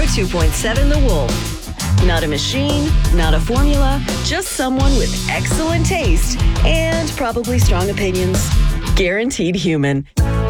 102.7 The Wolf. Not a machine, not a formula, just someone with excellent taste and probably strong opinions. Guaranteed human.